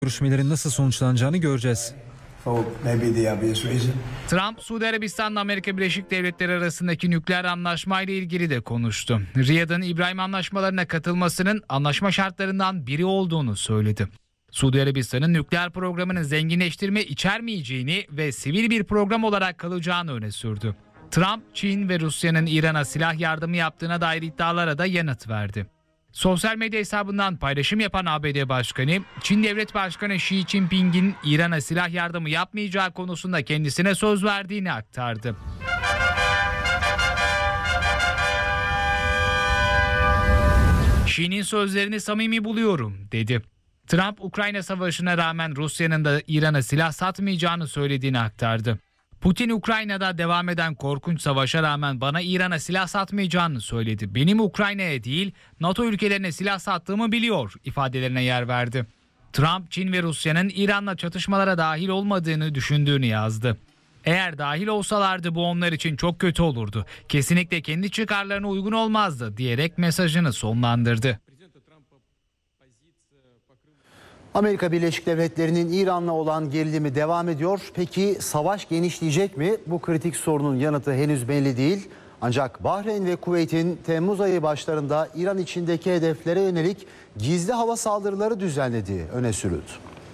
Görüşmelerin nasıl sonuçlanacağını göreceğiz. Trump, Suudi Arabistan'la Amerika Birleşik Devletleri arasındaki nükleer anlaşmayla ilgili de konuştu. Riyad'ın İbrahim anlaşmalarına katılmasının anlaşma şartlarından biri olduğunu söyledi. Suudi Arabistan'ın nükleer programının zenginleştirme içermeyeceğini ve sivil bir program olarak kalacağını öne sürdü. Trump, Çin ve Rusya'nın İran'a silah yardımı yaptığına dair iddialara da yanıt verdi. Sosyal medya hesabından paylaşım yapan ABD Başkanı, Çin Devlet Başkanı Xi Jinping'in İran'a silah yardımı yapmayacağı konusunda kendisine söz verdiğini aktardı. Xi'nin sözlerini samimi buluyorum, dedi. Trump, Ukrayna Savaşı'na rağmen Rusya'nın da İran'a silah satmayacağını söylediğini aktardı. Putin, Ukrayna'da devam eden korkunç savaşa rağmen bana İran'a silah satmayacağını söyledi. Benim Ukrayna'ya değil, NATO ülkelerine silah sattığımı biliyor ifadelerine yer verdi. Trump, Çin ve Rusya'nın İran'la çatışmalara dahil olmadığını düşündüğünü yazdı. Eğer dahil olsalardı bu onlar için çok kötü olurdu. Kesinlikle kendi çıkarlarına uygun olmazdı diyerek mesajını sonlandırdı. Amerika Birleşik Devletleri'nin İran'la olan gerilimi devam ediyor. Peki savaş genişleyecek mi? Bu kritik sorunun yanıtı henüz belli değil. Ancak Bahreyn ve Kuveyt'in Temmuz ayı başlarında İran içindeki hedeflere yönelik gizli hava saldırıları düzenlediği öne sürüldü.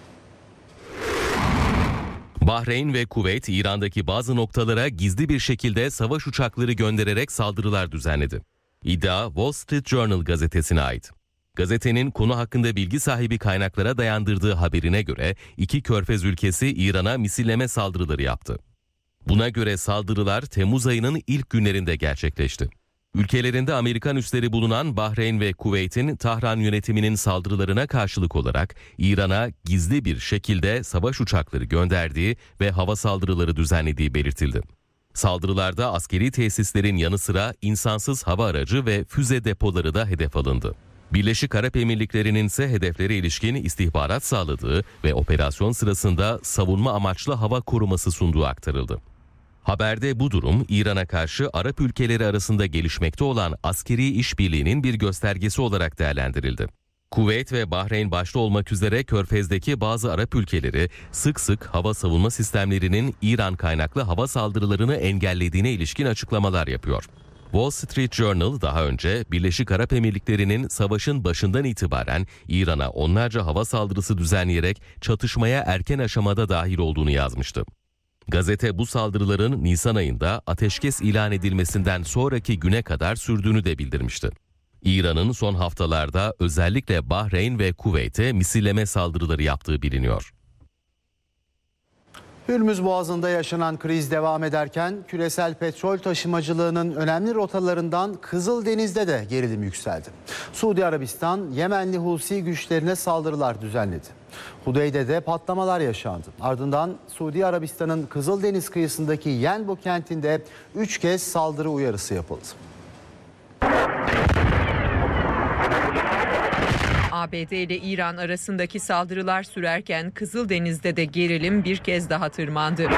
Bahreyn ve Kuveyt, İran'daki bazı noktalara gizli bir şekilde savaş uçakları göndererek saldırılar düzenledi. İddia Wall Street Journal gazetesine ait. Gazetenin konu hakkında bilgi sahibi kaynaklara dayandırdığı haberine göre iki körfez ülkesi İran'a misilleme saldırıları yaptı. Buna göre saldırılar Temmuz ayının ilk günlerinde gerçekleşti. Ülkelerinde Amerikan üsleri bulunan Bahreyn ve Kuveyt'in Tahran yönetiminin saldırılarına karşılık olarak İran'a gizli bir şekilde savaş uçakları gönderdiği ve hava saldırıları düzenlediği belirtildi. Saldırılarda askeri tesislerin yanı sıra insansız hava aracı ve füze depoları da hedef alındı. Birleşik Arap Emirlikleri'nin ise hedeflere ilişkin istihbarat sağladığı ve operasyon sırasında savunma amaçlı hava koruması sunduğu aktarıldı. Haberde bu durum İran'a karşı Arap ülkeleri arasında gelişmekte olan askeri işbirliğinin bir göstergesi olarak değerlendirildi. Kuveyt ve Bahreyn başta olmak üzere Körfez'deki bazı Arap ülkeleri sık sık hava savunma sistemlerinin İran kaynaklı hava saldırılarını engellediğine ilişkin açıklamalar yapıyor. Wall Street Journal daha önce Birleşik Arap Emirlikleri'nin savaşın başından itibaren İran'a onlarca hava saldırısı düzenleyerek çatışmaya erken aşamada dahil olduğunu yazmıştı. Gazete bu saldırıların Nisan ayında ateşkes ilan edilmesinden sonraki güne kadar sürdüğünü de bildirmişti. İran'ın son haftalarda özellikle Bahreyn ve Kuveyt'e misilleme saldırıları yaptığı biliniyor. Hürmüz Boğazı'nda yaşanan kriz devam ederken küresel petrol taşımacılığının önemli rotalarından Kızıldeniz'de de gerilim yükseldi. Suudi Arabistan, Yemenli Husi güçlerine saldırılar düzenledi. Hudeyde'de patlamalar yaşandı. Ardından Suudi Arabistan'ın Kızıldeniz kıyısındaki Yenbo kentinde 3 kez saldırı uyarısı yapıldı. ABD ile İran arasındaki saldırılar sürerken Kızıldeniz'de de gerilim bir kez daha tırmandı.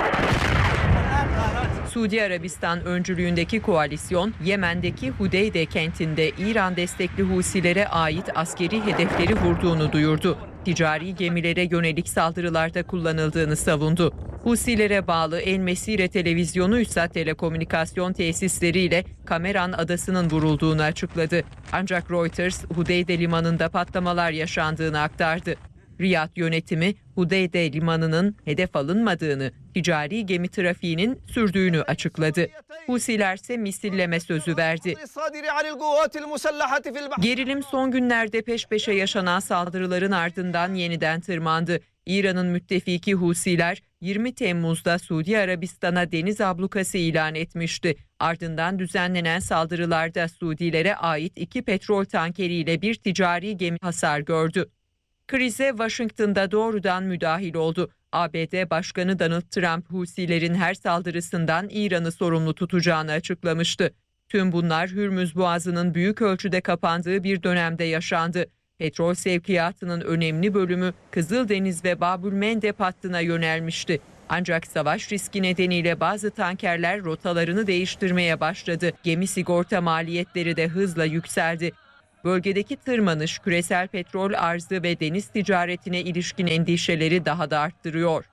Suudi Arabistan öncülüğündeki koalisyon, Yemen'deki Hudeyde kentinde İran destekli Husilere ait askeri hedefleri vurduğunu duyurdu. Ticari gemilere yönelik saldırılarda kullanıldığını savundu. Husilere bağlı El Mesire televizyonu ise telekomünikasyon tesisleriyle Kameran adasının vurulduğunu açıkladı. Ancak Reuters, Hudeyde limanında patlamalar yaşandığını aktardı. Riyad yönetimi Hudeyde limanının hedef alınmadığını, ticari gemi trafiğinin sürdüğünü açıkladı. Husiler ise misilleme sözü verdi. Gerilim son günlerde peş peşe yaşanan saldırıların ardından yeniden tırmandı. İran'ın müttefiki Husiler 20 Temmuz'da Suudi Arabistan'a deniz ablukası ilan etmişti. Ardından düzenlenen saldırılarda Suudilere ait 2 petrol tankeriyle bir ticari gemi hasar gördü. Krize Washington'da doğrudan müdahil oldu. ABD Başkanı Donald Trump, Husilerin her saldırısından İran'ı sorumlu tutacağını açıklamıştı. Tüm bunlar Hürmüz Boğazı'nın büyük ölçüde kapandığı bir dönemde yaşandı. Petrol sevkiyatının önemli bölümü Kızıldeniz ve Babülmendeb hattına yönelmişti. Ancak savaş riski nedeniyle bazı tankerler rotalarını değiştirmeye başladı. Gemi sigorta maliyetleri de hızla yükseldi. Bölgedeki tırmanış küresel petrol arzı ve deniz ticaretine ilişkin endişeleri daha da arttırıyor.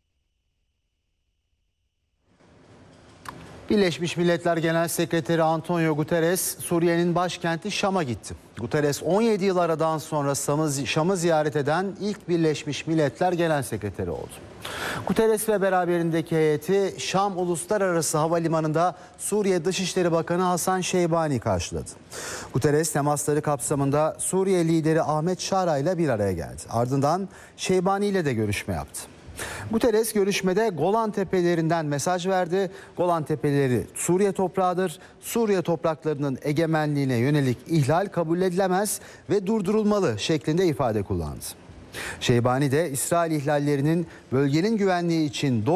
Birleşmiş Milletler Genel Sekreteri Antonio Guterres, Suriye'nin başkenti Şam'a gitti. Guterres 17 yıl aradan sonra Şam'ı ziyaret eden ilk Birleşmiş Milletler Genel Sekreteri oldu. Guterres ve beraberindeki heyeti Şam Uluslararası Havalimanı'nda Suriye Dışişleri Bakanı Hasan Şeybani karşıladı. Guterres temasları kapsamında Suriye lideri Ahmet Şara ile bir araya geldi. Ardından Şeybani ile de görüşme yaptı. Guterres görüşmede Golan Tepelerinden mesaj verdi. Golan Tepeleri Suriye toprağıdır. Suriye topraklarının egemenliğine yönelik ihlal kabul edilemez ve durdurulmalı şeklinde ifade kullandı. Şeybani de İsrail ihlallerinin bölgenin güvenliği için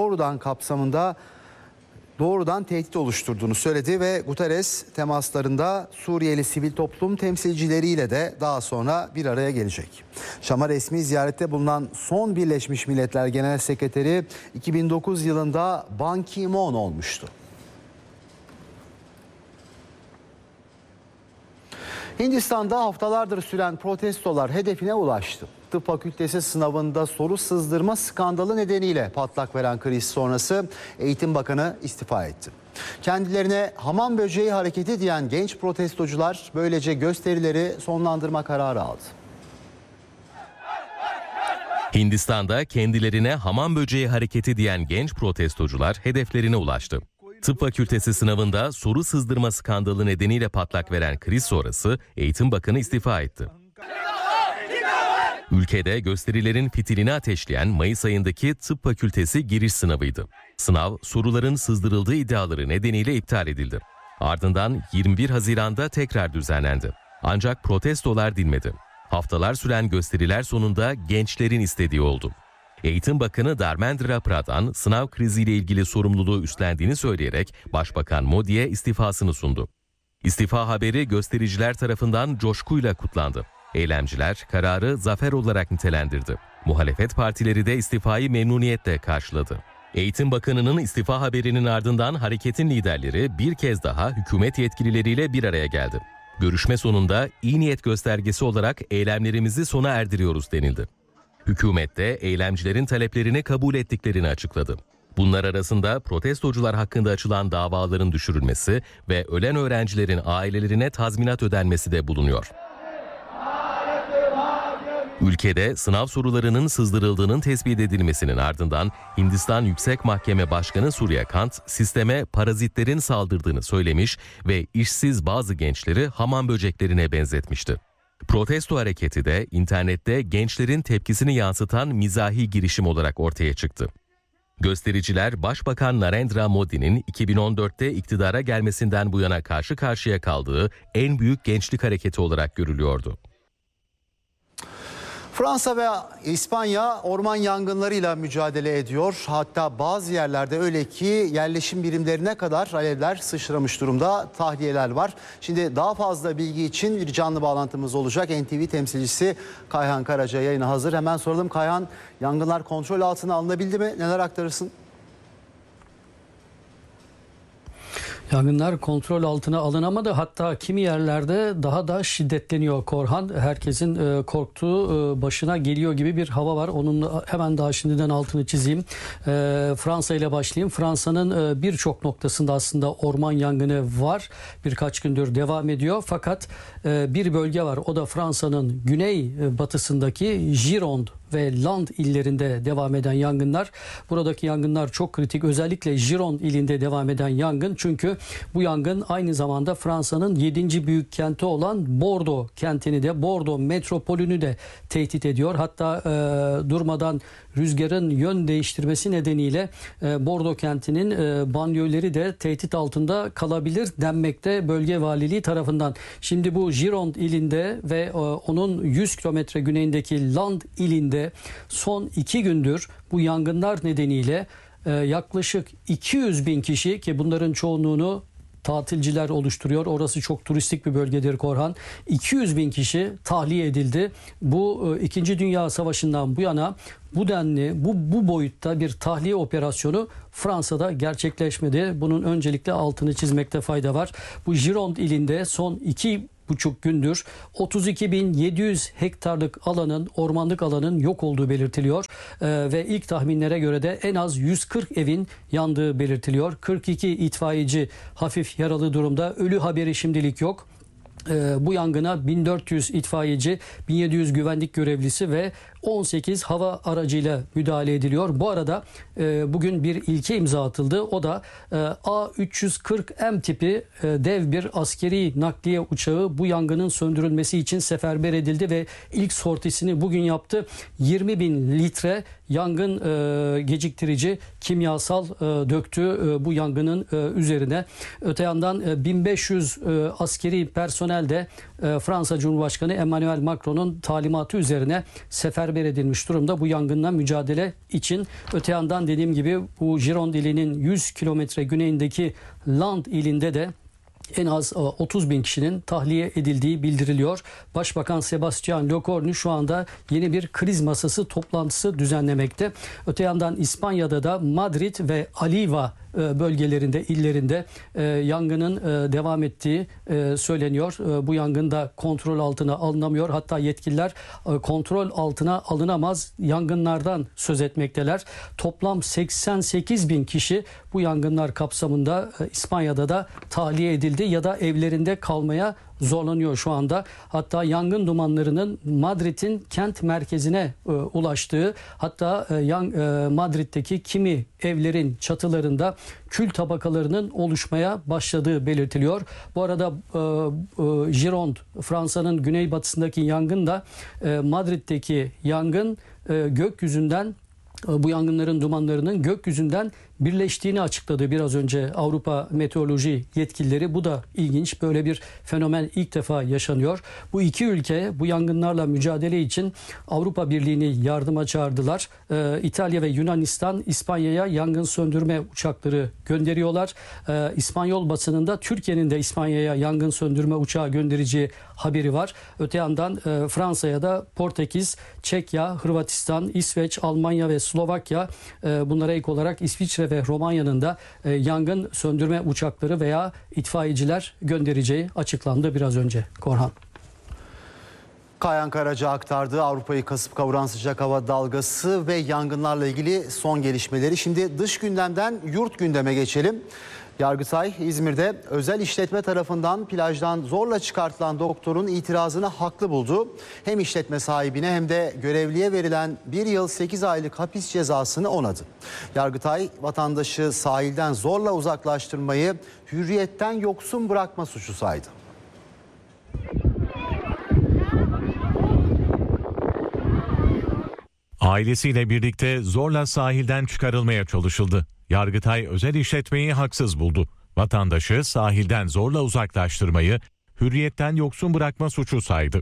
doğrudan tehdit oluşturduğunu söyledi ve Guterres temaslarında Suriyeli sivil toplum temsilcileriyle de daha sonra bir araya gelecek. Şam'a resmi ziyarette bulunan son Birleşmiş Milletler Genel Sekreteri 2009 yılında Ban Ki-moon olmuştu. Hindistan'da haftalardır süren protestolar hedefine ulaştı. Tıp fakültesi sınavında soru sızdırma skandalı nedeniyle patlak veren kriz sonrası Eğitim Bakanı istifa etti. Kendilerine hamam böceği hareketi diyen genç protestocular böylece gösterileri sonlandırma kararı aldı. Hindistan'da kendilerine hamam böceği hareketi diyen genç protestocular hedeflerine ulaştı. Tıp fakültesi sınavında soru sızdırma skandalı nedeniyle patlak veren kriz sonrası Eğitim Bakanı istifa etti. Ülkede gösterilerin fitilini ateşleyen Mayıs ayındaki tıp fakültesi giriş sınavıydı. Sınav, soruların sızdırıldığı iddiaları nedeniyle iptal edildi. Ardından 21 Haziran'da tekrar düzenlendi. Ancak protestolar dinmedi. Haftalar süren gösteriler sonunda gençlerin istediği oldu. Eğitim Bakanı Dharmendra Pradhan sınav kriziyle ilgili sorumluluğu üstlendiğini söyleyerek Başbakan Modi'ye istifasını sundu. İstifa haberi göstericiler tarafından coşkuyla kutlandı. Eylemciler kararı zafer olarak nitelendirdi. Muhalefet partileri de istifayı memnuniyetle karşıladı. Eğitim Bakanı'nın istifa haberinin ardından hareketin liderleri bir kez daha hükümet yetkilileriyle bir araya geldi. Görüşme sonunda iyi niyet göstergesi olarak eylemlerimizi sona erdiriyoruz denildi. Hükümet de eylemcilerin taleplerini kabul ettiklerini açıkladı. Bunlar arasında protestocular hakkında açılan davaların düşürülmesi ve ölen öğrencilerin ailelerine tazminat ödenmesi de bulunuyor. Ülkede sınav sorularının sızdırıldığının tespit edilmesinin ardından Hindistan Yüksek Mahkeme Başkanı Surya Kant sisteme parazitlerin saldırdığını söylemiş ve işsiz bazı gençleri hamam böceklerine benzetmişti. Protesto hareketi de internette gençlerin tepkisini yansıtan mizahi girişim olarak ortaya çıktı. Göstericiler Başbakan Narendra Modi'nin 2014'te iktidara gelmesinden bu yana karşı karşıya kaldığı en büyük gençlik hareketi olarak görülüyordu. Fransa ve İspanya orman yangınlarıyla mücadele ediyor. Hatta bazı yerlerde öyle ki yerleşim birimlerine kadar alevler sıçramış durumda, tahliyeler var. Şimdi daha fazla bilgi için bir canlı bağlantımız olacak. NTV temsilcisi Kayhan Karaca yayına hazır. Hemen soralım Kayhan, yangınlar kontrol altına alınabildi mi? Neler aktarırsın? Yangınlar kontrol altına alınamadı. Hatta kimi yerlerde daha da şiddetleniyor Korhan. Herkesin korktuğu başına geliyor gibi bir hava var. Onun hemen daha şimdiden altını çizeyim. Fransa ile başlayayım. Fransa'nın birçok noktasında aslında orman yangını var. Birkaç gündür devam ediyor. Fakat bir bölge var. O da Fransa'nın güney batısındaki Gironde ve Land illerinde devam eden yangınlar. Buradaki yangınlar çok kritik. Özellikle Gironde ilinde devam eden yangın. Çünkü bu yangın aynı zamanda Fransa'nın 7. büyük kenti olan Bordeaux kentini de, Bordeaux metropolünü de tehdit ediyor. Hatta durmadan rüzgarın yön değiştirmesi nedeniyle Bordeaux kentinin banliyöleri de tehdit altında kalabilir denmekte bölge valiliği tarafından. Şimdi bu Gironde ilinde ve onun 100 kilometre güneyindeki Land ilinde son 2 gündür bu yangınlar nedeniyle yaklaşık 200 bin kişi, ki bunların çoğunluğunu tatilciler oluşturuyor. Orası çok turistik bir bölgedir Korhan. 200 bin kişi tahliye edildi. Bu 2. Dünya Savaşı'ndan bu yana bu denli, bu boyutta bir tahliye operasyonu Fransa'da gerçekleşmedi. Bunun öncelikle altını çizmekte fayda var. Bu Gironde ilinde son 2 2,5 gündür 32.700 hektarlık ormanlık alanın yok olduğu belirtiliyor. Ve ilk tahminlere göre de en az 140 evin yandığı belirtiliyor. 42 itfaiyeci hafif yaralı durumda. Ölü haberi şimdilik yok. Bu yangına 1400 itfaiyeci, 1700 güvenlik görevlisi ve 18 hava aracıyla müdahale ediliyor. Bu arada bugün bir ilke imza atıldı. O da A340M tipi dev bir askeri nakliye uçağı bu yangının söndürülmesi için seferber edildi ve ilk sortisini bugün yaptı. 20.000 litre yangın geciktirici kimyasal döktü bu yangının üzerine. Öte yandan 1500 askeri personel de Fransa Cumhurbaşkanı Emmanuel Macron'un talimatı üzerine seferber edilmiş durumda bu yangınla mücadele için. Öte yandan dediğim gibi bu Gironde ilinin 100 kilometre güneyindeki Land ilinde de en az 30.000 kişinin tahliye edildiği bildiriliyor. Başbakan Sebastian Lecornu şu anda yeni bir kriz masası toplantısı düzenlemekte. Öte yandan İspanya'da da Madrid ve Aliva bölgelerinde, illerinde yangının devam ettiği söyleniyor. Bu yangın da kontrol altına alınamıyor. Hatta yetkililer kontrol altına alınamaz yangınlardan söz etmekteler. Toplam 88.000 kişi bu yangınlar kapsamında İspanya'da da tahliye edildi ya da evlerinde kalmaya zorlanıyor şu anda. Hatta yangın dumanlarının Madrid'in kent merkezine ulaştığı, hatta Madrid'deki kimi evlerin çatılarında kül tabakalarının oluşmaya başladığı belirtiliyor. Bu arada Gironde, Fransa'nın güneybatısındaki yangın da Madrid'deki yangın gökyüzünden, bu yangınların dumanlarının gökyüzünden birleştiğini açıkladı biraz önce Avrupa meteoroloji yetkilileri. Bu da ilginç. Böyle bir fenomen ilk defa yaşanıyor. Bu iki ülke bu yangınlarla mücadele için Avrupa Birliği'ni yardıma çağırdılar. İtalya ve Yunanistan İspanya'ya yangın söndürme uçakları gönderiyorlar. İspanyol basınında Türkiye'nin de İspanya'ya yangın söndürme uçağı göndereceği haberi var. Öte yandan Fransa'ya da Portekiz, Çekya, Hırvatistan, İsveç, Almanya ve Slovakya, bunlara ek olarak İsviçre ve Romanya'nın da yangın söndürme uçakları veya itfaiyeciler göndereceği açıklandı biraz önce. Korhan. Kayan Karaca aktardığı Avrupa'yı kasıp kavuran sıcak hava dalgası ve yangınlarla ilgili son gelişmeleri. Şimdi dış gündemden yurt gündeme geçelim. Yargıtay İzmir'de özel işletme tarafından plajdan zorla çıkartılan doktorun itirazını haklı buldu. Hem işletme sahibine hem de görevliye verilen 1 yıl 8 aylık hapis cezasını onadı. Yargıtay vatandaşı sahilden zorla uzaklaştırmayı hürriyetten yoksun bırakma suçu saydı. Ailesiyle birlikte zorla sahilden çıkarılmaya çalışıldı. Yargıtay özel işletmeyi haksız buldu. Vatandaşı sahilden zorla uzaklaştırmayı hürriyetten yoksun bırakma suçu saydı.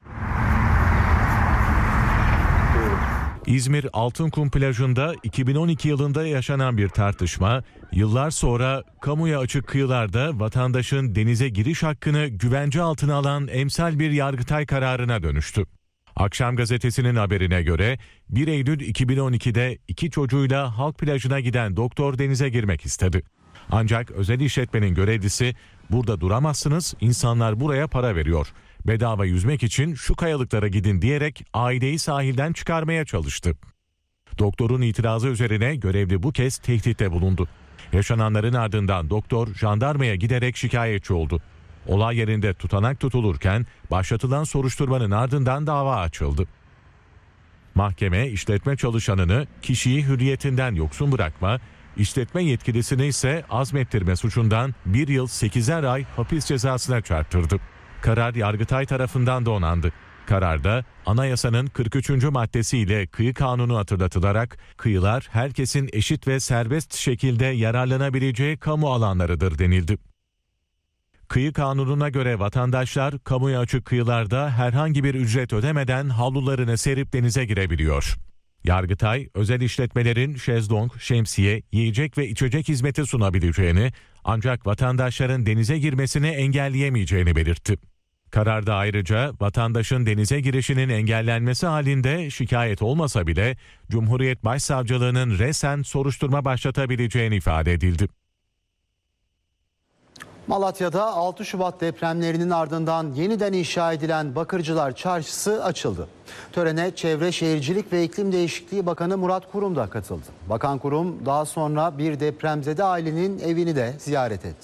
İzmir Altınkum plajında 2012 yılında yaşanan bir tartışma, yıllar sonra kamuya açık kıyılarda vatandaşın denize giriş hakkını güvence altına alan emsal bir Yargıtay kararına dönüştü. Akşam gazetesinin haberine göre 1 Eylül 2012'de 2 çocuğuyla halk plajına giden doktor denize girmek istedi. Ancak özel işletmenin görevlisi "Burada duramazsınız, insanlar buraya para veriyor. Bedava yüzmek için şu kayalıklara gidin" diyerek aileyi sahilden çıkarmaya çalıştı. Doktorun itirazı üzerine görevli bu kez tehditte bulundu. Yaşananların ardından doktor jandarmaya giderek şikayetçi oldu. Olay yerinde tutanak tutulurken başlatılan soruşturmanın ardından dava açıldı. Mahkeme işletme çalışanını kişiyi hürriyetinden yoksun bırakma, işletme yetkilisini ise azmettirme suçundan 1 yıl 8'er ay hapis cezasına çarptırdı. Karar Yargıtay tarafından da onandı. Kararda anayasanın 43. maddesiyle kıyı kanunu hatırlatılarak kıyılar herkesin eşit ve serbest şekilde yararlanabileceği kamu alanlarıdır denildi. Kıyı kanununa göre vatandaşlar kamuya açık kıyılarda herhangi bir ücret ödemeden havlularını serip denize girebiliyor. Yargıtay, özel işletmelerin şezlong, şemsiye, yiyecek ve içecek hizmeti sunabileceğini, ancak vatandaşların denize girmesini engelleyemeyeceğini belirtti. Kararda ayrıca vatandaşın denize girişinin engellenmesi halinde şikayet olmasa bile Cumhuriyet Başsavcılığının resen soruşturma başlatabileceğini ifade edildi. Malatya'da 6 Şubat depremlerinin ardından yeniden inşa edilen Bakırcılar Çarşısı açıldı. Törene Çevre Şehircilik ve İklim Değişikliği Bakanı Murat Kurum da katıldı. Bakan Kurum daha sonra bir depremzede ailenin evini de ziyaret etti.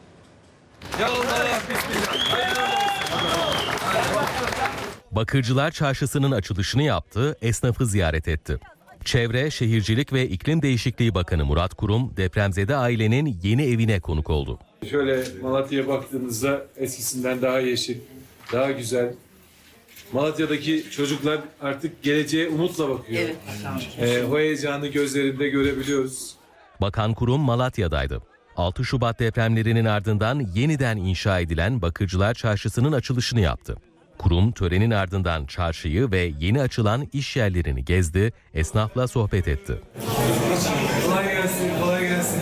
Bakırcılar Çarşısı'nın açılışını yaptı, esnafı ziyaret etti. Çevre, Şehircilik ve İklim Değişikliği Bakanı Murat Kurum depremzede ailenin yeni evine konuk oldu. Şöyle Malatya'ya baktığınızda eskisinden daha yeşil, daha güzel. Malatya'daki çocuklar artık geleceğe umutla bakıyor. O heyecanı gözlerinde görebiliyoruz. Bakan Kurum Malatya'daydı. 6 Şubat depremlerinin ardından yeniden inşa edilen Bakırcılar Çarşısı'nın açılışını yaptı. Kurum törenin ardından çarşıyı ve yeni açılan iş yerlerini gezdi, esnafla sohbet etti. Kolay gelsin, kolay gelsin.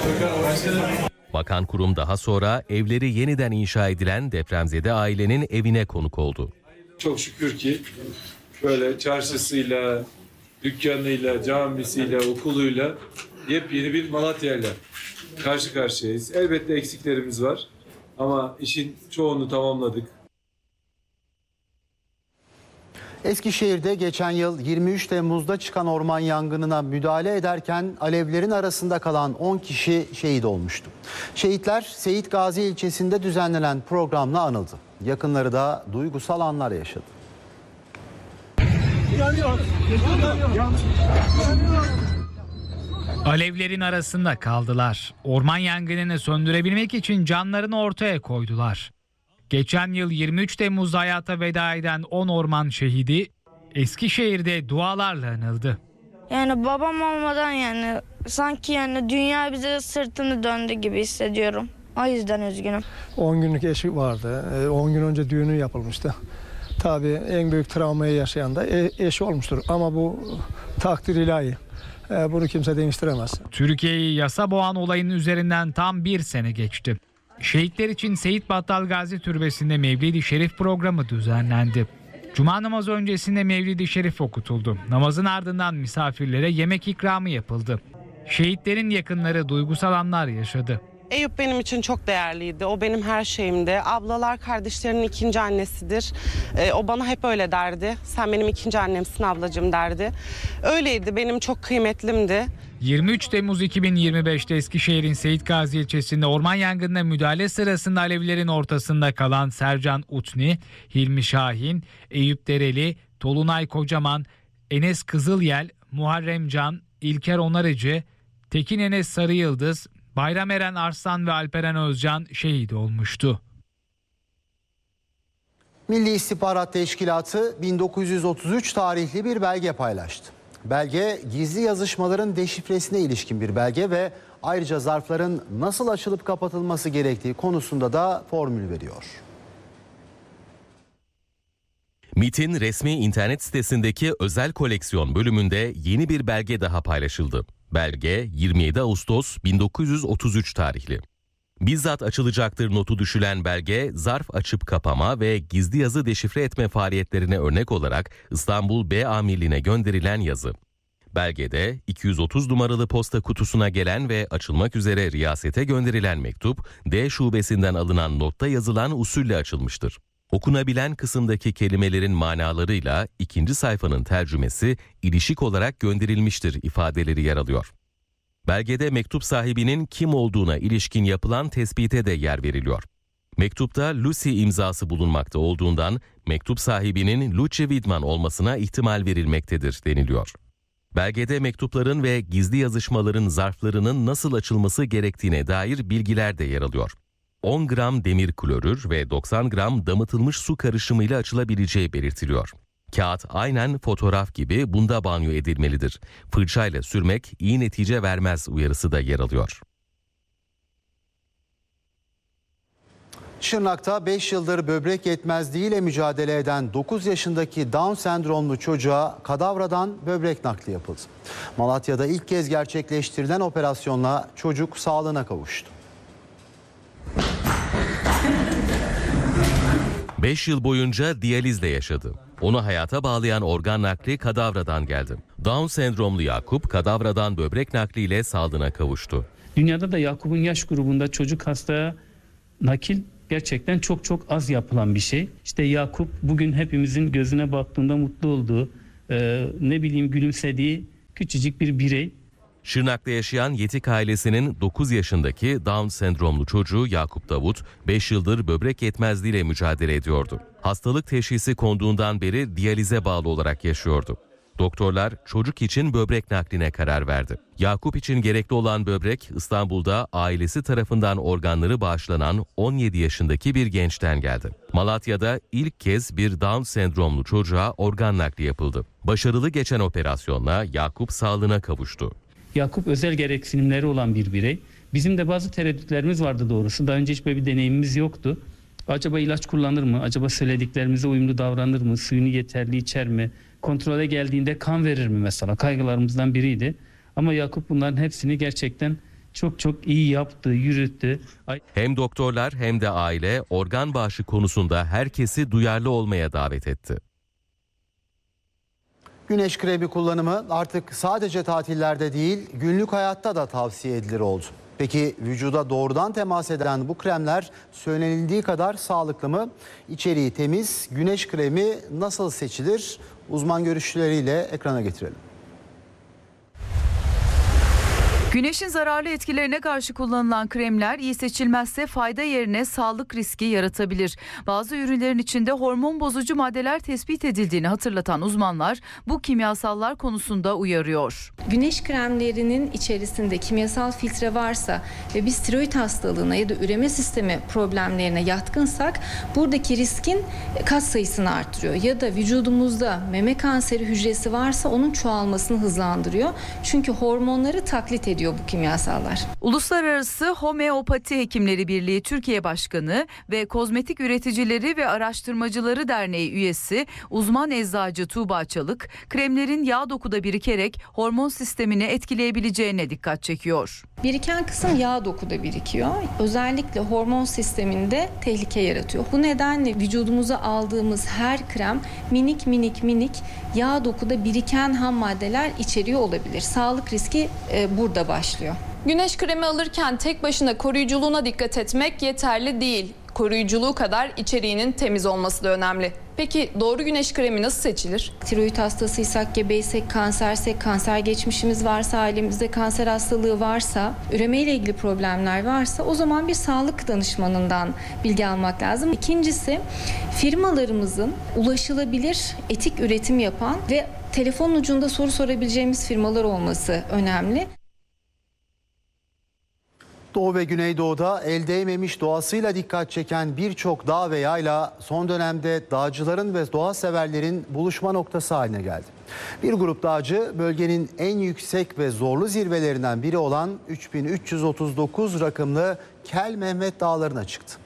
Bakan Kurum daha sonra evleri yeniden inşa edilen depremzede ailenin evine konuk oldu. Çok şükür ki böyle çarşısıyla, dükkanıyla, camisiyle, okuluyla yepyeni bir Malatya'yla karşı karşıyayız. Elbette eksiklerimiz var ama işin çoğunu tamamladık. Eskişehir'de geçen yıl 23 Temmuz'da çıkan orman yangınına müdahale ederken alevlerin arasında kalan 10 kişi şehit olmuştu. Şehitler Seyit Gazi ilçesinde düzenlenen programla anıldı. Yakınları da duygusal anlar yaşadı. Alevlerin arasında kaldılar. Orman yangınını söndürebilmek için canlarını ortaya koydular. Geçen yıl 23 Temmuz'da hayata veda eden 10 orman şehidi Eskişehir'de dualarla anıldı. Yani babam olmadan sanki dünya bize sırtını döndü gibi hissediyorum. O yüzden üzgünüm. 10 günlük eşi vardı. 10 gün önce düğünü yapılmıştı. Tabii en büyük travmayı yaşayan da eşi olmuştur. Ama bu takdir ilahi. Bunu kimse değiştiremez. Türkiye'yi yasa boğan olayın üzerinden tam bir sene geçti. Şehitler için Seyit Battal Gazi Türbesi'nde Mevlid-i Şerif programı düzenlendi. Cuma namazı öncesinde Mevlid-i Şerif okutuldu. Namazın ardından misafirlere yemek ikramı yapıldı. Şehitlerin yakınları duygusal anlar yaşadı. Eyüp benim için çok değerliydi. O benim her şeyimdi. Ablalar kardeşlerinin ikinci annesidir. O bana hep öyle derdi. Sen benim ikinci annemsin ablacığım derdi. Öyleydi, benim çok kıymetlimdi. 23 Temmuz 2025'te Eskişehir'in Seyit Gazi ilçesinde orman yangınına müdahale sırasında alevlerin ortasında kalan Sercan Utni, Hilmi Şahin, Eyüp Dereli, Tolunay Kocaman, Enes Kızılyel, Muharrem Can, İlker Onarıcı, Tekin Enes Sarıyıldız, Bayram Eren Arslan ve Alperen Özcan şehit olmuştu. Milli İstihbarat Teşkilatı 1933 tarihli bir belge paylaştı. Belge gizli yazışmaların deşifresine ilişkin bir belge ve ayrıca zarfların nasıl açılıp kapatılması gerektiği konusunda da formül veriyor. MİT'in resmi internet sitesindeki özel koleksiyon bölümünde yeni bir belge daha paylaşıldı. Belge 27 Ağustos 1933 tarihli. Bizzat açılacaktır notu düşülen belge, zarf açıp kapama ve gizli yazı deşifre etme faaliyetlerine örnek olarak İstanbul B Amirliğine gönderilen yazı. Belgede 230 numaralı posta kutusuna gelen ve açılmak üzere riyasete gönderilen mektup, D şubesinden alınan notta yazılan usulle açılmıştır. Okunabilen kısımdaki kelimelerin manalarıyla ikinci sayfanın tercümesi ilişik olarak gönderilmiştir ifadeleri yer alıyor. Belgede mektup sahibinin kim olduğuna ilişkin yapılan tespite de yer veriliyor. Mektupta Lucy imzası bulunmakta olduğundan mektup sahibinin Lucy Widman olmasına ihtimal verilmektedir deniliyor. Belgede mektupların ve gizli yazışmaların zarflarının nasıl açılması gerektiğine dair bilgiler de yer alıyor. 10 gram demir klorür ve 90 gram damıtılmış su karışımıyla açılabileceği belirtiliyor. Kağıt aynen fotoğraf gibi bunda banyo edilmelidir. Fırçayla sürmek iyi netice vermez uyarısı da yer alıyor. Şırnak'ta 5 yıldır böbrek yetmezliğiyle mücadele eden 9 yaşındaki Down sendromlu çocuğa kadavradan böbrek nakli yapıldı. Malatya'da ilk kez gerçekleştirilen operasyonla çocuk sağlığına kavuştu. 5 yıl boyunca diyalizle yaşadı. Onu hayata bağlayan organ nakli kadavradan geldi. Down sendromlu Yakup kadavradan böbrek nakliyle sağlığına kavuştu. Dünyada da Yakup'un yaş grubunda çocuk hasta nakil gerçekten çok az yapılan bir şey. İşte Yakup bugün hepimizin gözüne baktığında mutlu olduğu, gülümsediği küçücük bir birey. Şırnak'ta yaşayan Yetik ailesinin 9 yaşındaki Down sendromlu çocuğu Yakup Davut 5 yıldır böbrek yetmezliğiyle mücadele ediyordu. Hastalık teşhisi konduğundan beri diyalize bağlı olarak yaşıyordu. Doktorlar çocuk için böbrek nakline karar verdi. Yakup için gerekli olan böbrek İstanbul'da ailesi tarafından organları bağışlanan 17 yaşındaki bir gençten geldi. Malatya'da ilk kez bir Down sendromlu çocuğa organ nakli yapıldı. Başarılı geçen operasyonla Yakup sağlığına kavuştu. Yakup özel gereksinimleri olan bir birey. Bizim de bazı tereddütlerimiz vardı doğrusu. Daha önce hiç böyle bir deneyimimiz yoktu. Acaba ilaç kullanır mı? Acaba söylediklerimize uyumlu davranır mı? Suyunu yeterli içer mi? Kontrole geldiğinde kan verir mi mesela? Kaygılarımızdan biriydi. Ama Yakup bunların hepsini gerçekten çok iyi yaptı, yürüttü. Hem doktorlar hem de aile organ bağışı konusunda herkesi duyarlı olmaya davet etti. Güneş kremi kullanımı artık sadece tatillerde değil, günlük hayatta da tavsiye edilir oldu. Peki vücuda doğrudan temas eden bu kremler söylenildiği kadar sağlıklı mı? İçeriği temiz, güneş kremi nasıl seçilir? Uzman görüşleriyle ekrana getirelim. Güneşin zararlı etkilerine karşı kullanılan kremler iyi seçilmezse fayda yerine sağlık riski yaratabilir. Bazı ürünlerin içinde hormon bozucu maddeler tespit edildiğini hatırlatan uzmanlar bu kimyasallar konusunda uyarıyor. Güneş kremlerinin içerisinde kimyasal filtre varsa ve biz tiroid hastalığına ya da üreme sistemi problemlerine yatkınsak buradaki riskin kat sayısını artırıyor. Ya da vücudumuzda meme kanseri hücresi varsa onun çoğalmasını hızlandırıyor. Çünkü hormonları taklit ediyor bu kimyasallar. Uluslararası Homeopati Hekimleri Birliği Türkiye Başkanı ve Kozmetik Üreticileri ve Araştırmacıları Derneği üyesi uzman eczacı Tuğba Çalık, kremlerin yağ dokuda birikerek hormon sistemini etkileyebileceğine dikkat çekiyor. Biriken kısım yağ dokuda birikiyor. Özellikle hormon sisteminde tehlike yaratıyor. Bu nedenle vücudumuza aldığımız her krem minik yağ dokuda biriken ham maddeler içeriyor olabilir. Sağlık riski burada başlıyor. Güneş kremi alırken tek başına koruyuculuğuna dikkat etmek yeterli değil. Koruyuculuğu kadar içeriğinin temiz olması da önemli. Peki doğru güneş kremi nasıl seçilir? Tiroid hastasıysak, gebeysek, kansersek, kanser geçmişimiz varsa, ailemizde kanser hastalığı varsa, üremeyle ilgili problemler varsa o zaman bir sağlık danışmanından bilgi almak lazım. İkincisi, firmalarımızın ulaşılabilir, etik üretim yapan ve telefon ucunda soru sorabileceğimiz firmalar olması önemli. Doğu ve Güneydoğu'da el değmemiş doğasıyla dikkat çeken birçok dağ ve yayla son dönemde dağcıların ve doğa severlerin buluşma noktası haline geldi. Bir grup dağcı bölgenin en yüksek ve zorlu zirvelerinden biri olan 3339 rakımlı Kel Mehmet Dağları'na çıktı.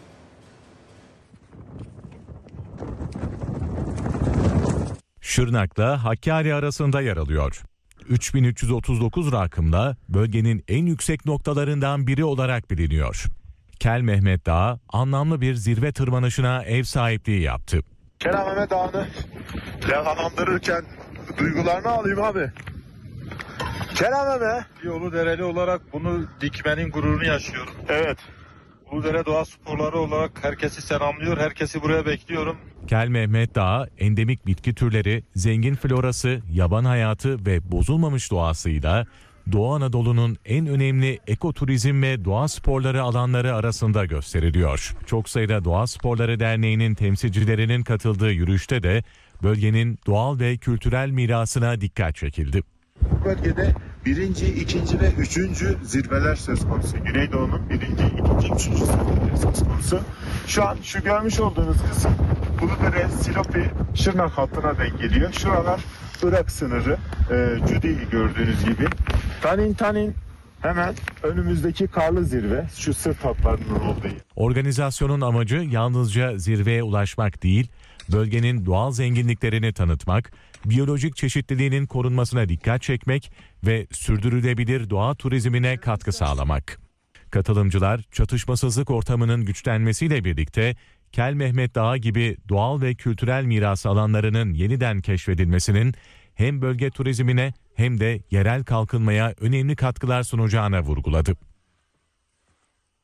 Şırnak'la Hakkari arasında yer alıyor. 3339 rakımla bölgenin en yüksek noktalarından biri olarak biliniyor. Kel Mehmet Dağı anlamlı bir zirve tırmanışına ev sahipliği yaptı. Kel Mehmet Dağı'nı levhalandırırken duygularını alayım abi. Kel Mehmet. Uludereli olarak bunu dikmenin gururunu yaşıyorum. Evet. Uludere Doğa Sporları olarak herkesi selamlıyor, herkesi buraya bekliyorum. Kel Mehmet Dağı, endemik bitki türleri, zengin florası, yaban hayatı ve bozulmamış doğasıyla Doğu Anadolu'nun en önemli ekoturizm ve doğa sporları alanları arasında gösteriliyor. Çok sayıda Doğa Sporları Derneği'nin temsilcilerinin katıldığı yürüyüşte de bölgenin doğal ve kültürel mirasına dikkat çekildi. Bu bölgede birinci, ikinci ve üçüncü zirveler söz konusu. Güneydoğu'nun birinci, ikinci, üçüncü zirveleri söz konusu. Şu an şu görmüş olduğunuz kısım Uludere, Silopi, Şırnak hattına denk geliyor. Şuralar Irak sınırı, Cudi gördüğünüz gibi. Tanin hemen önümüzdeki karlı zirve, şu sırt hatlarının olduğu. Organizasyonun amacı yalnızca zirveye ulaşmak değil, bölgenin doğal zenginliklerini tanıtmak, biyolojik çeşitliliğinin korunmasına dikkat çekmek ve sürdürülebilir doğa turizmine katkı sağlamak. Katılımcılar çatışmasızlık ortamının güçlenmesiyle birlikte Kel Mehmet Dağı gibi doğal ve kültürel miras alanlarının yeniden keşfedilmesinin hem bölge turizmine hem de yerel kalkınmaya önemli katkılar sunacağına vurguladı.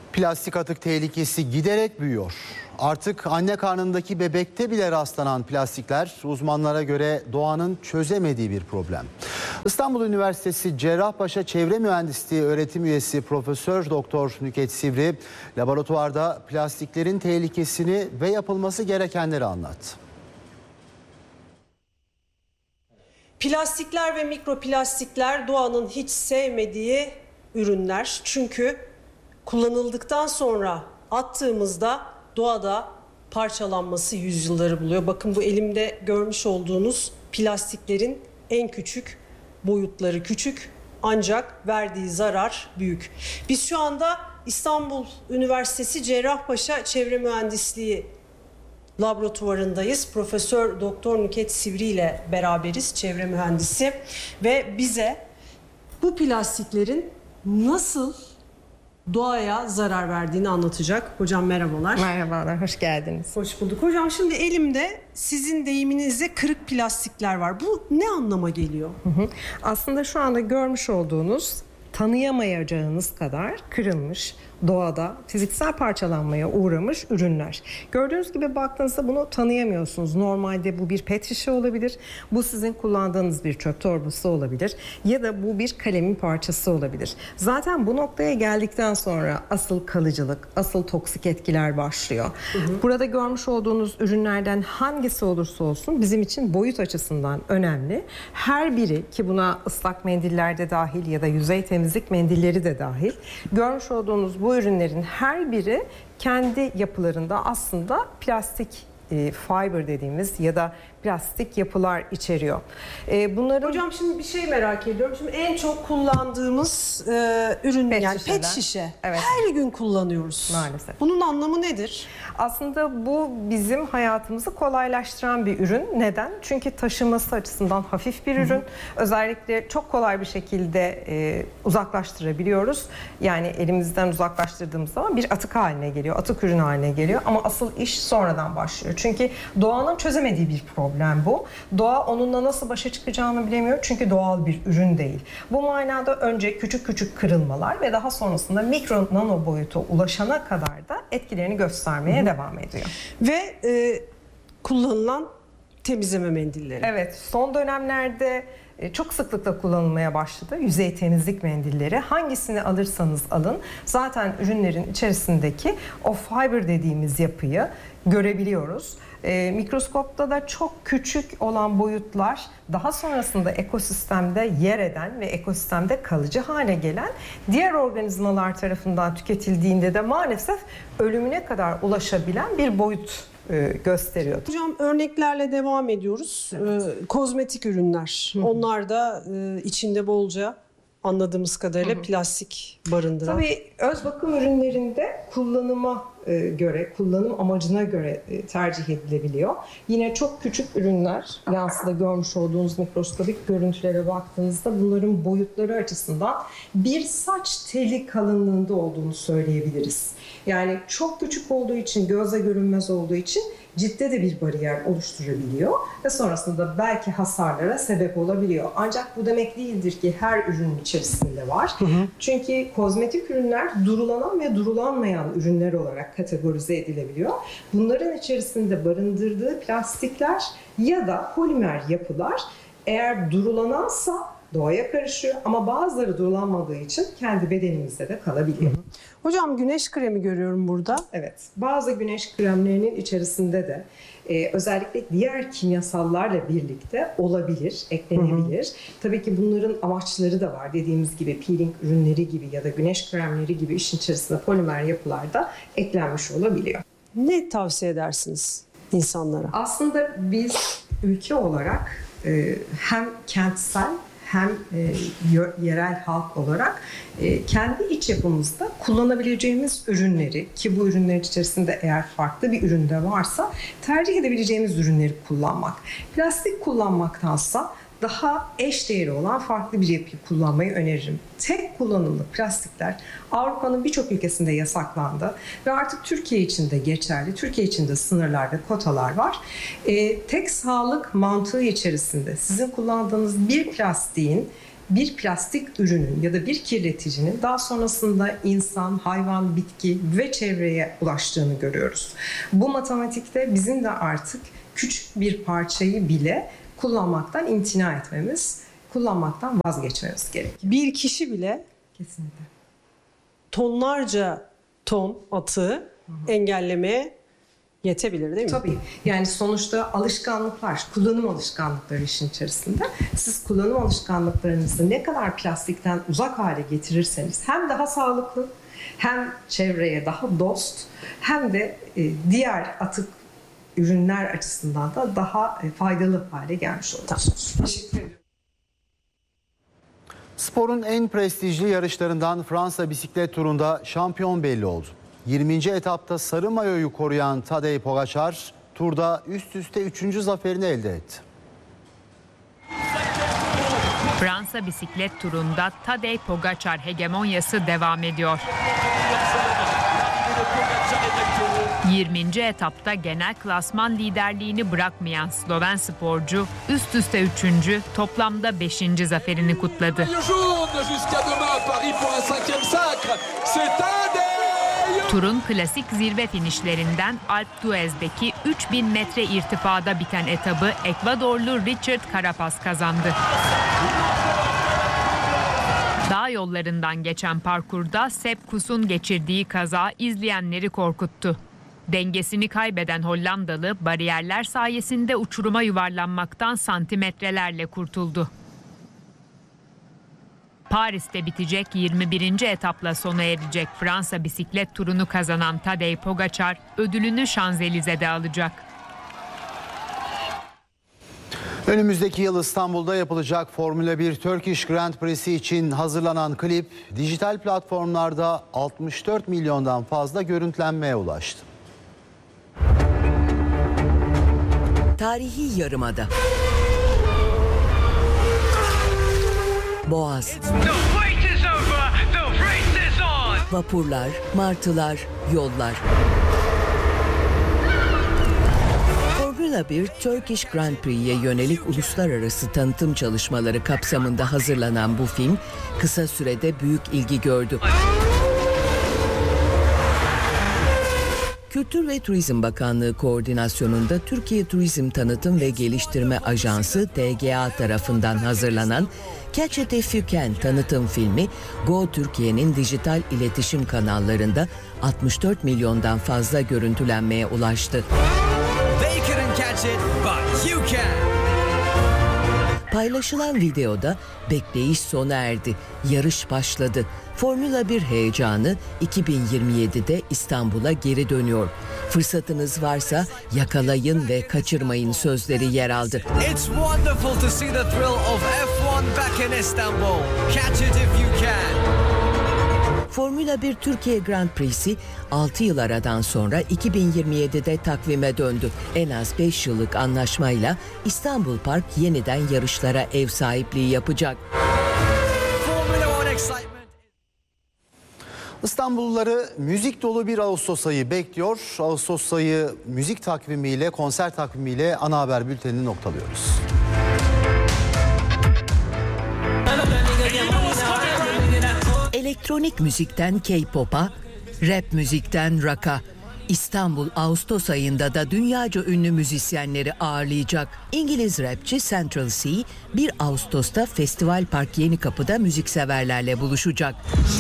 Plastik atık tehlikesi giderek büyüyor. Artık anne karnındaki bebekte bile rastlanan plastikler uzmanlara göre doğanın çözemediği bir problem. İstanbul Üniversitesi Cerrahpaşa Çevre Mühendisliği öğretim üyesi Profesör Doktor Nüket Sivri laboratuvarda plastiklerin tehlikesini ve yapılması gerekenleri anlattı. Plastikler ve mikroplastikler doğanın hiç sevmediği ürünler. Çünkü kullanıldıktan sonra attığımızda doğada parçalanması yüzyılları buluyor. Bakın bu elimde görmüş olduğunuz plastiklerin en küçük boyutları küçük ancak verdiği zarar büyük. Biz şu anda İstanbul Üniversitesi Cerrahpaşa Çevre Mühendisliği laboratuvarındayız. Profesör Doktor Nüket Sivri ile beraberiz, çevre mühendisi ve bize bu plastiklerin nasıl doğaya zarar verdiğini anlatacak. Hocam merhabalar. Merhabalar, hoş geldiniz. Hoş bulduk. Hocam şimdi elimde sizin deyiminizle kırık plastikler var. Bu ne anlama geliyor? Aslında şu anda görmüş olduğunuz tanıyamayacağınız kadar kırılmış, doğada fiziksel parçalanmaya uğramış ürünler. Gördüğünüz gibi baktığınızda bunu tanıyamıyorsunuz. Normalde bu bir pet şişe olabilir, bu sizin kullandığınız bir çöp torbası olabilir ya da bu bir kalemin parçası olabilir. Zaten bu noktaya geldikten sonra asıl kalıcılık, asıl toksik etkiler başlıyor. Burada görmüş olduğunuz ürünlerden hangisi olursa olsun bizim için boyut açısından önemli. Her biri, ki buna ıslak mendiller de dahil ya da yüzey temizlik mendilleri de dahil, görmüş olduğunuz bu ürünlerin her biri kendi yapılarında aslında plastik fiber dediğimiz ya da plastik yapılar içeriyor. Bunların... Hocam şimdi bir şey merak ediyorum. Şimdi en çok kullandığımız ürün pet yani şişeler. pet şişe. Evet. Her gün kullanıyoruz. Maalesef. Bunun anlamı nedir? Aslında bu bizim hayatımızı kolaylaştıran bir ürün. Neden? Çünkü taşıması açısından hafif bir ürün. Özellikle çok kolay bir şekilde uzaklaştırabiliyoruz. Yani elimizden uzaklaştırdığımız zaman bir atık haline geliyor. Atık ürün haline geliyor. Ama asıl iş sonradan başlıyor. Çünkü doğanın çözemediği bir problem bu. Doğa onunla nasıl başa çıkacağını bilemiyor. Çünkü doğal bir ürün değil. Bu manada önce küçük küçük kırılmalar ve daha sonrasında mikro nano boyuta ulaşana kadar da etkilerini göstermeye devam ediyor. Ve kullanılan temizleme mendilleri. Evet, son dönemlerde çok sıklıkla kullanılmaya başladı. Yüzey temizlik mendilleri. Hangisini alırsanız alın zaten ürünlerin içerisindeki o fiber dediğimiz yapıyı görebiliyoruz. Mikroskopta da çok küçük olan boyutlar daha sonrasında ekosistemde yer eden ve ekosistemde kalıcı hale gelen diğer organizmalar tarafından tüketildiğinde de maalesef ölümüne kadar ulaşabilen bir boyut gösteriyor. Hocam örneklerle devam ediyoruz. Kozmetik ürünler. Onlar da içinde bolca anladığımız kadarıyla plastik barındıran. Tabii öz bakım ürünlerinde kullanıma göre, kullanım amacına göre tercih edilebiliyor. Yine çok küçük ürünler, yansıda görmüş olduğunuz mikroskobik görüntülere baktığınızda bunların boyutları açısından bir saç teli kalınlığında olduğunu söyleyebiliriz. Yani çok küçük olduğu için, gözle görünmez olduğu için ciltte de bir bariyer oluşturabiliyor ve sonrasında belki hasarlara sebep olabiliyor. Ancak bu demek değildir ki her ürünün içerisinde var. Çünkü kozmetik ürünler durulanan ve durulanmayan ürünler olarak kategorize edilebiliyor. Bunların içerisinde barındırdığı plastikler ya da polimer yapılar eğer durulanansa doğaya karışıyor ama bazıları durulanmadığı için kendi bedenimizde de kalabiliyor. Hocam güneş kremi görüyorum burada. Evet, bazı güneş kremlerinin içerisinde de özellikle diğer kimyasallarla birlikte olabilir, eklenebilir. Tabii ki bunların amaçları da var. Dediğimiz gibi peeling ürünleri gibi ya da güneş kremleri gibi işin içerisinde polimer yapılar da eklenmiş olabiliyor. Ne tavsiye edersiniz insanlara? Aslında biz ülke olarak hem kentsel hem yerel halk olarak kendi iç yapımızda kullanabileceğimiz ürünleri, ki bu ürünler içerisinde eğer farklı bir ürün de varsa tercih edebileceğimiz ürünleri kullanmak. Plastik kullanmaktansa daha eşdeğeri olan farklı bir yapıyı kullanmayı öneririm. Tek kullanımlı plastikler Avrupa'nın birçok ülkesinde yasaklandı ve artık Türkiye için de geçerli. Türkiye için de sınırlar ve kotalar var. Tek sağlık mantığı içerisinde sizin kullandığınız bir plastik ürünün ya da bir kirleticinin daha sonrasında insan, hayvan, bitki ve çevreye ulaştığını görüyoruz. Bu matematikte bizim de artık küçük bir parçayı bile kullanmaktan imtina etmemiz, kullanmaktan vazgeçmemiz gerekiyor. Bir kişi bile kesinlikle tonlarca ton atığı engellemeye yetebilir değil mi? Tabii. Yani sonuçta alışkanlıklar, kullanım alışkanlıkları işin içerisinde. Siz kullanım alışkanlıklarınızı ne kadar plastikten uzak hale getirirseniz hem daha sağlıklı, hem çevreye daha dost, hem de diğer atık ürünler açısından da daha faydalı hale gelmiş olursunuz. Teşekkür ederim. Sporun en prestijli yarışlarından Fransa bisiklet turunda şampiyon belli oldu. 20. etapta sarı mayoyu koruyan Tadej Pogačar turda üst üste 3. zaferini elde etti. Fransa bisiklet turunda Tadej Pogačar hegemonyası devam ediyor. 20. etapta genel klasman liderliğini bırakmayan Sloven sporcu üst üste 3. toplamda 5. zaferini kutladı. Turun klasik zirve finişlerinden Alpe d'Huez'deki 3000 metre irtifada biten etabı Ekvadorlu Richard Carapaz kazandı. Dağ yollarından geçen parkurda Sepp Kuss'un geçirdiği kaza izleyenleri korkuttu. Dengesini kaybeden Hollandalı bariyerler sayesinde uçuruma yuvarlanmaktan santimetrelerle kurtuldu. Paris'te bitecek 21. etapla sona erecek Fransa bisiklet turunu kazanan Tadej Pogačar ödülünü Şanzelize'de alacak. Önümüzdeki yıl İstanbul'da yapılacak Formula 1 Turkish Grand Prix'si için hazırlanan klip dijital platformlarda 64 milyondan fazla görüntülenmeye ulaştı. Tarihi Yarımada. Boğaz. Vapurlar, martılar, yollar. Formula 1 Turkish Grand Prix'ye yönelik uluslararası tanıtım çalışmaları kapsamında hazırlanan bu film kısa sürede büyük ilgi gördü. Kültür ve Turizm Bakanlığı koordinasyonunda Türkiye Turizm Tanıtım ve Geliştirme Ajansı TGA tarafından hazırlanan Catch It If You Can tanıtım filmi Go Türkiye'nin dijital iletişim kanallarında 64 milyondan fazla görüntülenmeye ulaştı. Paylaşılan videoda bekleyiş sona erdi, yarış başladı. Formula 1 heyecanı 2027'de İstanbul'a geri dönüyor. Fırsatınız varsa yakalayın ve kaçırmayın sözleri yer aldı. It's wonderful to see the thrill of F1 back in Istanbul. Catch it if you can. Formula 1 Türkiye Grand Prix'si 6 yıl aradan sonra 2027'de takvime döndü. En az 5 yıllık anlaşmayla İstanbul Park yeniden yarışlara ev sahipliği yapacak. İstanbulluları müzik dolu bir Ağustos ayı bekliyor. Ağustos ayı müzik takvimiyle, konser takvimiyle ana haber bültenini noktalıyoruz. Elektronik müzikten K-pop'a, rap müzikten rock'a. İstanbul Ağustos ayında da dünyaca ünlü müzisyenleri ağırlayacak. İngiliz rapçi Central C 1 Ağustos'ta Festival Park Yenikapı'da müzikseverlerle buluşacak.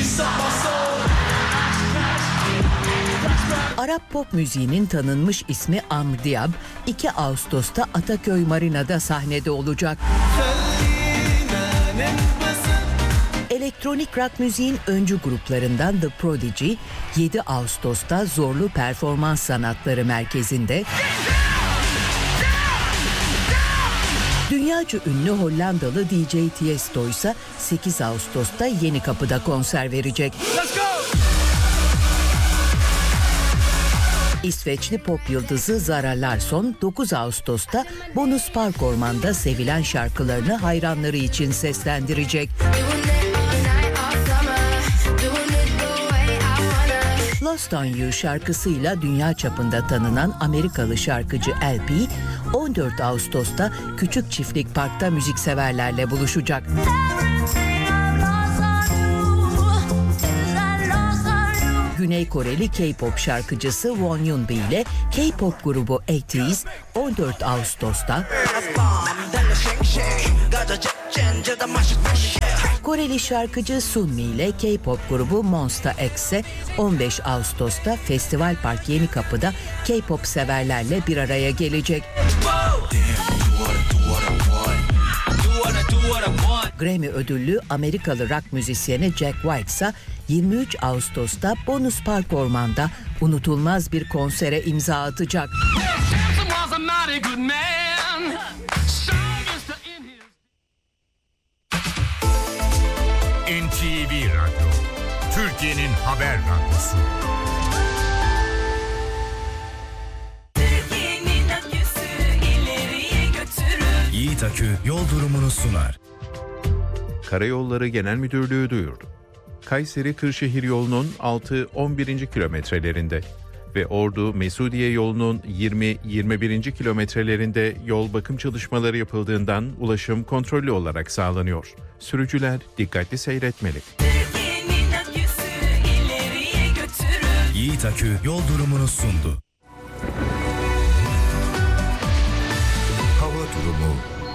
Arap pop müziğinin tanınmış ismi Amr Diab 2 Ağustos'ta Ataköy Marina'da sahnede olacak. Elektronik rock müziğin öncü gruplarından The Prodigy 7 Ağustos'ta Zorlu Performans Sanatları Merkezi'nde, dünyaca ünlü Hollandalı DJ Tiesto ise 8 Ağustos'ta Yenikapı'da konser verecek. İsveçli pop yıldızı Zara Larsson 9 Ağustos'ta Bonus Park Orman'da sevilen şarkılarını hayranları için seslendirecek. Lost on You şarkısıyla dünya çapında tanınan Amerikalı şarkıcı LP, 14 Ağustos'ta Küçük Çiftlik Park'ta müzikseverlerle buluşacak. Güney Koreli K-pop şarkıcısı Won Yoonbi ile K-pop grubu ATEEZ 14 Ağustos'ta, Koreli şarkıcı Sunmi ile K-pop grubu Monsta X'e 15 Ağustos'ta Festival Park Yenikapı'da K-pop severlerle bir araya gelecek. Grammy ödüllü Amerikalı rock müzisyeni Jack White ise 23 Ağustos'ta Bonus Park Orman'da unutulmaz bir konsere imza atacak. NTV Radyo, Türkiye'nin haber radyosu. Yiğit Akü yol durumunu sunar. Karayolları Genel Müdürlüğü duyurdu. Kayseri-Kırşehir yolunun 6-11. kilometrelerinde ve Ordu-Mesudiye yolunun 20-21. kilometrelerinde yol bakım çalışmaları yapıldığından ulaşım kontrollü olarak sağlanıyor. Sürücüler dikkatli seyretmeli. Yiğit Akü yol durumunu sundu. Hava durumu.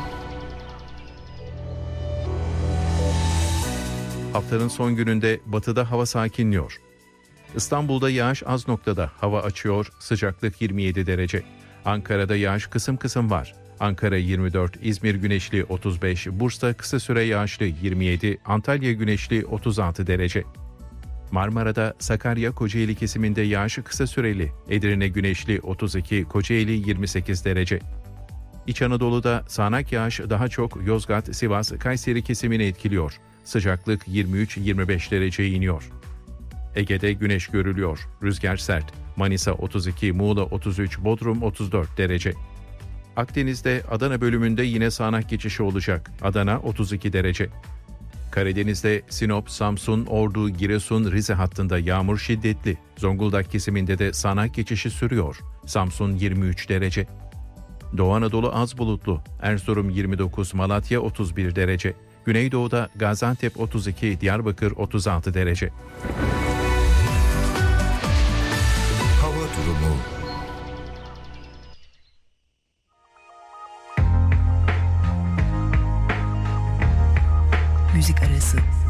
Haftanın son gününde batıda hava sakinliyor. İstanbul'da yağış az noktada, hava açıyor, sıcaklık 27 derece. Ankara'da yağış kısım kısım var. Ankara 24, İzmir güneşli 35, Bursa kısa süre yağışlı 27, Antalya güneşli 36 derece. Marmara'da Sakarya Kocaeli kesiminde yağış kısa süreli, Edirne güneşli 32, Kocaeli 28 derece. İç Anadolu'da sağanak yağış daha çok Yozgat, Sivas, Kayseri kesimini etkiliyor. Sıcaklık 23-25 dereceye iniyor. Ege'de güneş görülüyor. Rüzgar sert. Manisa 32, Muğla 33, Bodrum 34 derece. Akdeniz'de Adana bölümünde yine sağanak geçişi olacak. Adana 32 derece. Karadeniz'de Sinop, Samsun, Ordu, Giresun, Rize hattında yağmur şiddetli. Zonguldak kesiminde de sağanak geçişi sürüyor. Samsun 23 derece. Doğu Anadolu az bulutlu. Erzurum 29, Malatya 31 derece. Güneydoğu'da Gaziantep 32, Diyarbakır 36 derece. Hava durumu. Müzik arası.